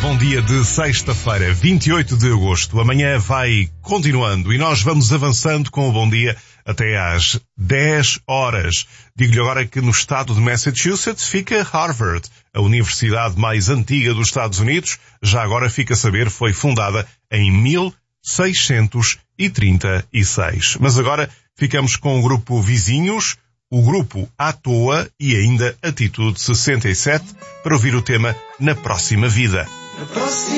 bom dia de sexta-feira, 28 de agosto. Amanhã vai continuando e nós vamos avançando com o bom dia até às 10 horas. Digo-lhe agora que no estado de Massachusetts fica Harvard, a universidade mais antiga dos Estados Unidos. Já agora fica a saber, foi fundada em 1636. Mas agora ficamos com o grupo Vizinhos, o grupo À Toa e ainda Atitude 67 para ouvir o tema Na Próxima Vida.